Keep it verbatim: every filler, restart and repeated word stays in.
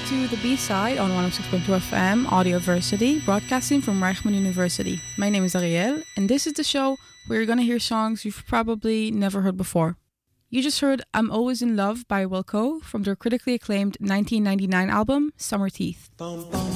to the B-Side on one oh six point two F M, Audioversity, broadcasting from Reichman University. My name is Ariel, and this is the show where you're going to hear songs you've probably never heard before. You just heard I'm Always in Love by Wilco from their critically acclaimed nineteen ninety-nine album, Summer Teeth.